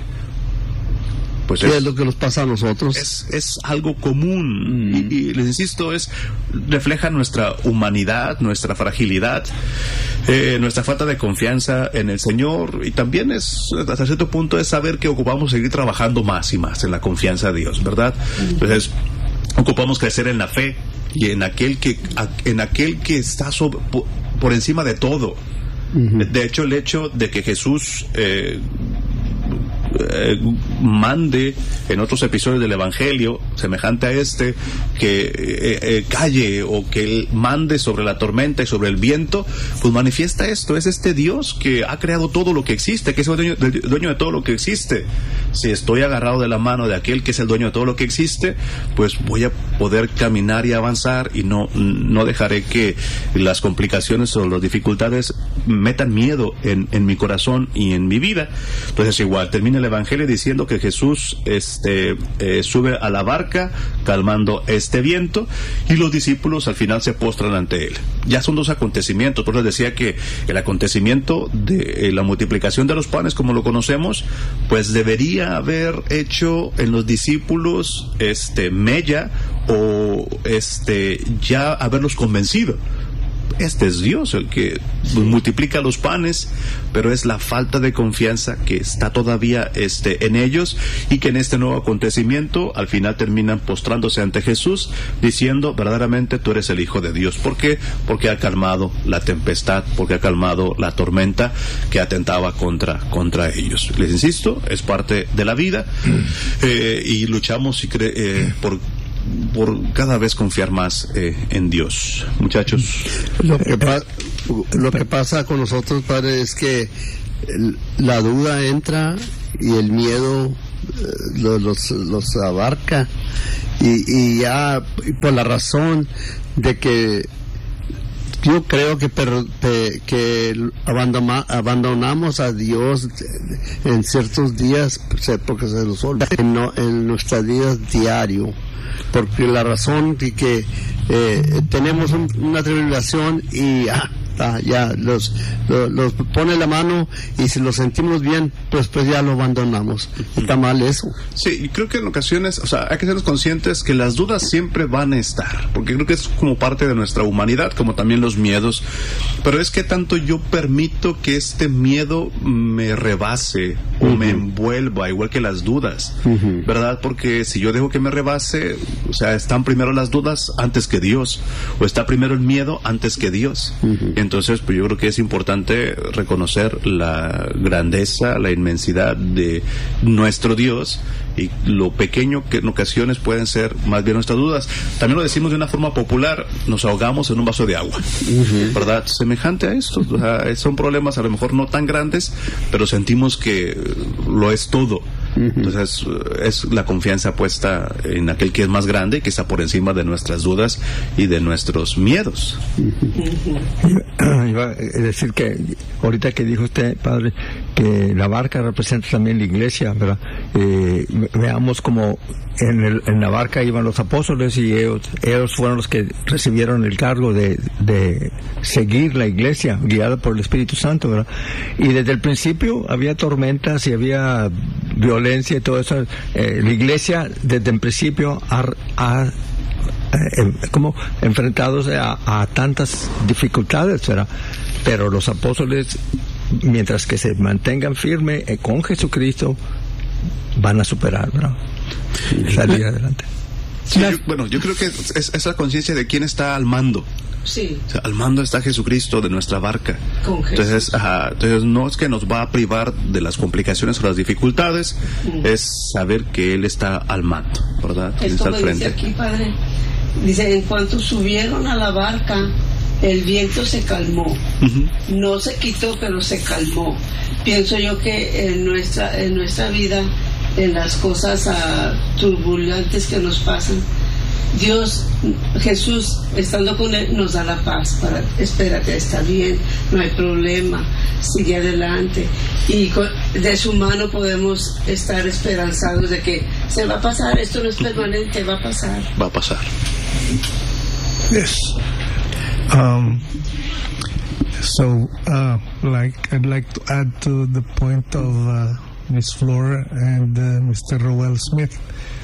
Pues ¿Qué es, es lo que nos pasa a nosotros? Es, es algo común, mm. y, y les insisto, es refleja nuestra humanidad, nuestra fragilidad, eh, nuestra falta de confianza en el Señor, y también es, hasta cierto punto, es saber que ocupamos seguir trabajando más y más en la confianza de Dios, ¿verdad? Mm. Entonces, ocupamos crecer en la fe y en aquel que, en aquel que está sobre, por, por encima de todo. Mm-hmm. De hecho, el hecho de que Jesús eh, Eh, mande en otros episodios del Evangelio semejante a este que eh, eh, calle, o que él mande sobre la tormenta y sobre el viento, pues manifiesta esto: es este Dios que ha creado todo lo que existe, que es el dueño, el dueño de todo lo que existe. Si estoy agarrado de la mano de aquel que es el dueño de todo lo que existe, pues voy a poder caminar y avanzar, y no, no dejaré que las complicaciones o las dificultades metan miedo en, en mi corazón y en mi vida. Entonces igual termina el Evangelio diciendo que Jesús este eh, sube a la barca calmando este viento, y los discípulos al final se postran ante él. Ya son dos acontecimientos. Por eso decía que el acontecimiento de eh, la multiplicación de los panes, como lo conocemos, pues debería haber hecho en los discípulos este mella, o este ya haberlos convencido. este es Dios el que multiplica los panes, pero es la falta de confianza que está todavía este, en ellos, y que en este nuevo acontecimiento al final terminan postrándose ante Jesús diciendo: verdaderamente tú eres el Hijo de Dios. ¿Por qué? Porque ha calmado la tempestad, porque ha calmado la tormenta que atentaba contra, contra ellos. Les insisto, es parte de la vida, eh, y luchamos y cre- eh, por por cada vez confiar más eh, en Dios. Muchachos, lo que, pa- lo que pasa con nosotros, padre, es que el- la duda entra y el miedo eh, los, los, los abarca, y, y ya y por la razón de que yo creo que per, pe, que abandona, abandonamos a Dios en ciertos días porque se nos olvida en, no, en nuestras vidas diario, porque la razón de que eh, tenemos un, una tribulación y ah, ah, ya los, los, los pone la mano, y si lo sentimos bien, pues pues ya lo abandonamos. Está mal eso. sí, creo que en ocasiones, o sea, hay que ser conscientes que las dudas siempre van a estar, porque creo que es como parte de nuestra humanidad, como también los miedos, pero es que tanto yo permito que este miedo me rebase o uh-huh. me envuelva, igual que las dudas, uh-huh. ¿verdad? Porque si yo dejo que me rebase, o sea, están primero las dudas antes que Dios, o está primero el miedo antes que Dios. Uh-huh. Entonces, pues yo creo que es importante reconocer la grandeza, la inmensidad de nuestro Dios, y lo pequeño que en ocasiones pueden ser más bien nuestras dudas. También lo decimos de una forma popular: nos ahogamos en un vaso de agua, uh-huh. ¿verdad? Semejante a esto, o sea, son problemas a lo mejor no tan grandes, pero sentimos que lo es todo. Uh-huh. Entonces es la confianza puesta en aquel que es más grande y que está por encima de nuestras dudas y de nuestros miedos. Uh-huh. Iba a decir que ahorita que dijo usted, padre, que la barca representa también la iglesia, ¿verdad? Eh, veamos como en, el, en la barca iban los apóstoles, y ellos, ellos fueron los que recibieron el cargo de, de seguir la iglesia guiada por el Espíritu Santo, ¿verdad? Y desde el principio había tormentas y había violencia y todo eso. Eh, la iglesia desde el principio ha, ha eh, como enfrentados a, a tantas dificultades, ¿verdad? Pero los apóstoles, mientras que se mantengan firmes eh, con Jesucristo, van a superar, ¿verdad? Salir adelante. Sí, yo, bueno, yo creo que es, es esa conciencia de quién está al mando. Sí. O sea, al mando está Jesucristo de nuestra barca. Con entonces, ajá, entonces no es que nos va a privar de las complicaciones o las dificultades, mm. es saber que Él está al mando, ¿verdad? Esto está al me frente. Dice aquí, padre, dice: en cuanto subieron a la barca, el viento se calmó. Uh-huh. No se quitó, pero se calmó. Pienso yo que en nuestra, en nuestra vida, en las cosas uh, turbulentas que nos pasan, Dios, Jesús, estando con Él, nos da la paz para: espérate, está bien, no hay problema, sigue adelante. Y con, de su mano podemos estar esperanzados de que se va a pasar, esto no es permanente, va a pasar. Va a pasar. Yes. Um, so, uh, like, I'd like to add to the point of uh, Miss Flora and uh, Mister Rowell Smith.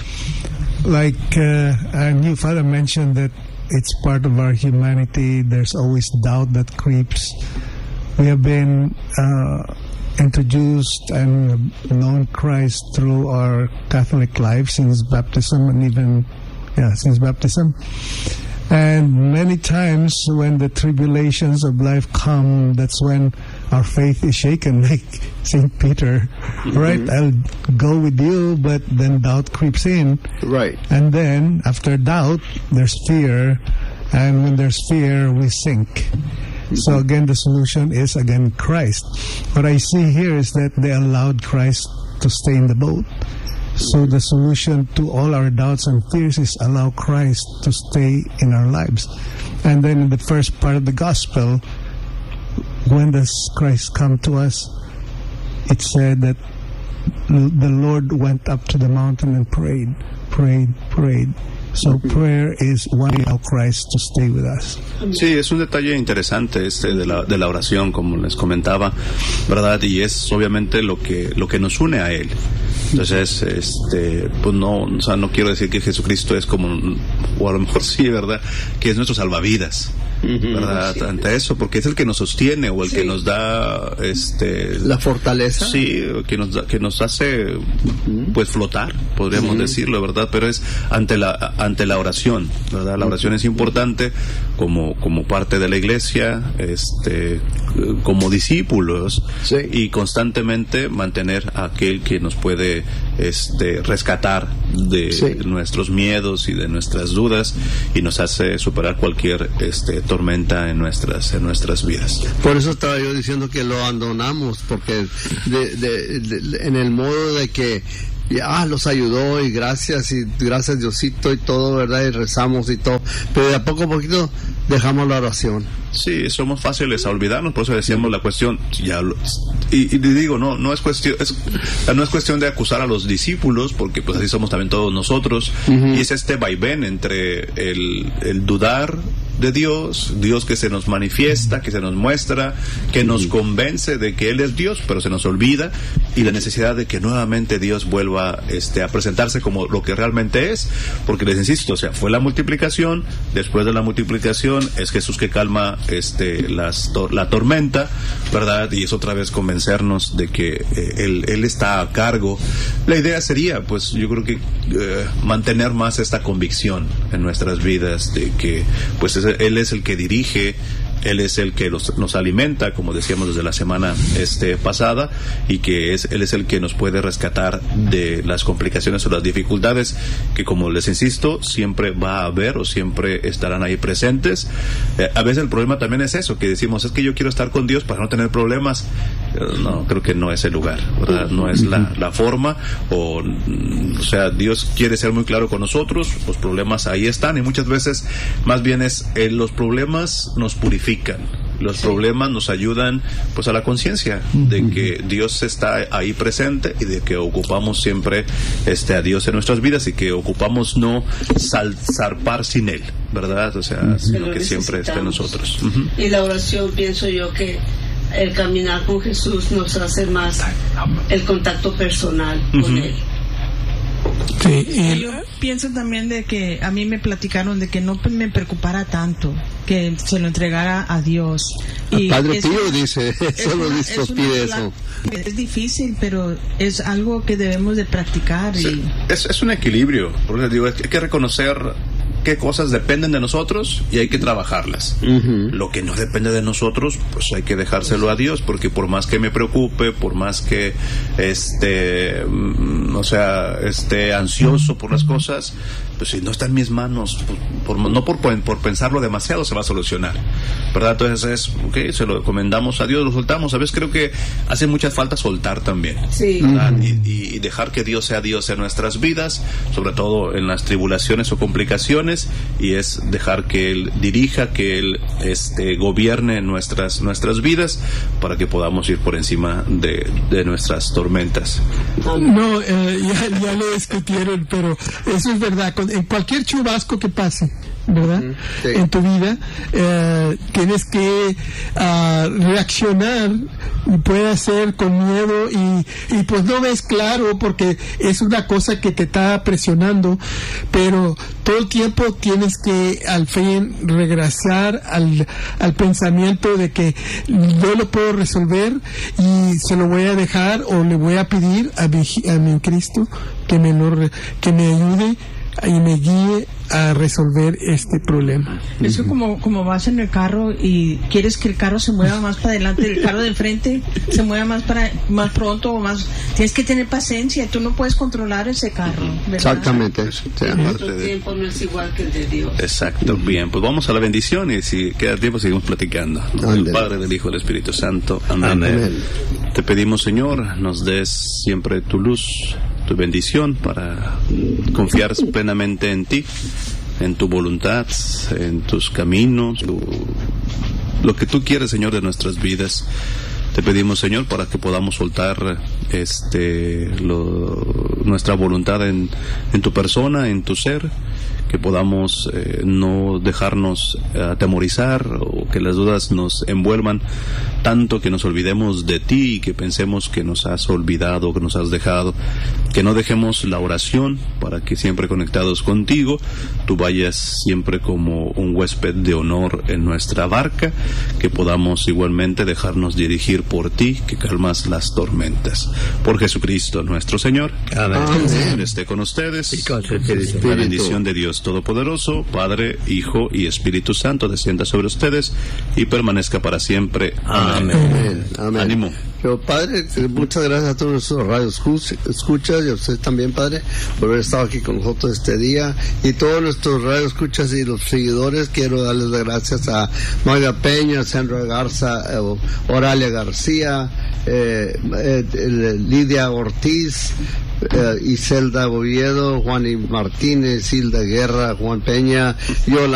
Like, uh, our new father mentioned that it's part of our humanity. There's always doubt that creeps. We have been uh, introduced and known Christ through our Catholic life since baptism, and even, yeah, since baptism. And many times when the tribulations of life come, that's when our faith is shaken, like Saint Peter, mm-hmm. right? I'll go with you, but then doubt creeps in. Right. And then after doubt, there's fear. And when there's fear, we sink. Mm-hmm. So again, the solution is, again, Christ. What I see here is that they allowed Christ to stay in the boat. So the solution to all our doubts and fears is allow Christ to stay in our lives. And then in the first part of the gospel, when does Christ come to us? It said that the Lord went up to the mountain and prayed, prayed, prayed. So prayer is one way of Christ to stay with us. Sí, es un detalle interesante este de la de la oración, como les comentaba, ¿verdad? Y es obviamente lo que lo que nos une a Él. Entonces, este, pues no, o sea, no quiero decir que Jesucristo es como, o a lo mejor sí, ¿verdad? Que es nuestro salvavidas. ¿verdad? Sí. Ante eso, porque es el que nos sostiene o el sí. que nos da este la fortaleza. Sí, que nos da, que nos hace pues flotar, podríamos sí. decirlo, ¿verdad? Pero es ante la ante la oración, ¿verdad? La oración es importante como como parte de la iglesia, este como discípulos sí. y constantemente mantener a aquel que nos puede este rescatar de sí. nuestros miedos y de nuestras dudas y nos hace superar cualquier este tormenta en nuestras en nuestras vidas. Por eso estaba yo diciendo que lo abandonamos, porque de, de, de, en el modo de que ya ah, los ayudó y gracias y gracias Diosito y todo, ¿verdad? Y rezamos y todo, pero de a poco a poquito dejamos la oración. Sí, somos fáciles a olvidarnos, por eso decíamos la cuestión, ya lo, y, y digo, no, no es cuestión, es, no es cuestión de acusar a los discípulos, porque pues así somos también todos nosotros, uh-huh. y es este vaivén entre el, el dudar de Dios, Dios que se nos manifiesta, que se nos muestra, que nos convence de que Él es Dios, pero se nos olvida, y la necesidad de que nuevamente Dios vuelva este, a presentarse como lo que realmente es, porque les insisto, o sea, fue la multiplicación, después de la multiplicación es Jesús que calma este, las, to- la tormenta, ¿verdad? Y es otra vez convencernos de que eh, él, él está a cargo. La idea sería, pues yo creo que eh, mantener más esta convicción en nuestras vidas de que pues es Él es el que dirige, Él es el que los, nos alimenta, como decíamos desde la semana este, pasada, y que es Él es el que nos puede rescatar de las complicaciones o las dificultades que, como les insisto, siempre va a haber o siempre estarán ahí presentes. Eh, a veces el problema también es eso, que decimos, es que yo quiero estar con Dios para no tener problemas. Eh, no, creo que no es el lugar, ¿verdad? No es la, la forma, o, o sea, Dios quiere ser muy claro con nosotros, los problemas ahí están, y muchas veces más bien es eh, los problemas nos purifican, los sí. problemas nos ayudan pues a la conciencia de que Dios está ahí presente y de que ocupamos siempre este a Dios en nuestras vidas y que ocupamos no sal, zarpar sin Él, ¿verdad? O sea, uh-huh. sino que siempre esté en nosotros. Uh-huh. Y la oración, pienso yo que el caminar con Jesús nos hace más el contacto personal uh-huh. con Él. Sí, y yo pienso también de que a mí me platicaron de que no me preocupara tanto, que se lo entregara a Dios. El y Padre es, Pío dice, solo dice, pide eso. Es difícil, pero es algo que debemos de practicar. Sí, y... es, es un equilibrio, por eso digo, hay que reconocer qué cosas dependen de nosotros y hay que trabajarlas. Uh-huh. Lo que no depende de nosotros, pues hay que dejárselo a Dios, porque por más que me preocupe, por más que este, o sea, esté ansioso por las cosas, pues si no está en mis manos, por, por, no por, por pensarlo demasiado se va a solucionar, ¿verdad? Entonces es, ok, se lo encomendamos a Dios, lo soltamos. A veces creo que hace mucha falta soltar también, sí. ¿verdad? Uh-huh. y, y dejar que Dios sea Dios en nuestras vidas, sobre todo en las tribulaciones o complicaciones, y es dejar que Él dirija, que Él este, gobierne nuestras nuestras vidas para que podamos ir por encima de, de nuestras tormentas. No, eh, ya, ya lo discutieron, pero eso es verdad. En cualquier chubasco que pase, ¿verdad? Sí. En tu vida, eh, tienes que uh, reaccionar, y puede ser con miedo y, y pues no ves claro porque es una cosa que te está presionando, pero todo el tiempo tienes que al fin regresar al, al pensamiento de que yo lo puedo resolver y se lo voy a dejar o le voy a pedir a mi, a mi Cristo que me, lo, que me ayude y me guíe a resolver este problema. Es que como, como vas en el carro y quieres que el carro se mueva más para adelante, el carro del frente se mueva más para más pronto o más, tienes que tener paciencia, tú no puedes controlar ese carro, ¿verdad? Exactamente. Sí. Nuestro tiempo no es igual que el de Dios. Exacto, bien, pues vamos a la bendición y si queda tiempo seguimos platicando. Del Padre, del Hijo, del Espíritu Santo. Amén. Amén. Te pedimos, Señor, nos des siempre tu luz, tu bendición para confiar plenamente en ti, en tu voluntad, en tus caminos, tu, lo que tú quieres, Señor, de nuestras vidas. Te pedimos, Señor, para que podamos soltar este lo, nuestra voluntad en, en tu persona, en tu ser, que podamos eh, no dejarnos atemorizar o que las dudas nos envuelvan tanto que nos olvidemos de ti y que pensemos que nos has olvidado, que nos has dejado, que no dejemos la oración para que siempre conectados contigo tú vayas siempre como un huésped de honor en nuestra barca, que podamos igualmente dejarnos dirigir por ti, que calmas las tormentas. Por Jesucristo nuestro Señor. Amén. Que el Señor esté con ustedes. Y con su espíritu. La bendición de Dios Todopoderoso, Padre, Hijo y Espíritu Santo descienda sobre ustedes y permanezca para siempre. Amén. Amén. Amén. Ánimo. Pero Padre, muchas gracias a todos nuestros radios escuchas y a usted también, Padre, por haber estado aquí con nosotros este día, y todos nuestros radios escuchas y los seguidores. Quiero darles las gracias a Magda Peña, Sandra Garza, eh, Oralia García, eh, eh, Lidia Ortiz, eh, Iselda Oviedo, Juan Martínez, Hilda Guerra, Juan Peña, Yolanda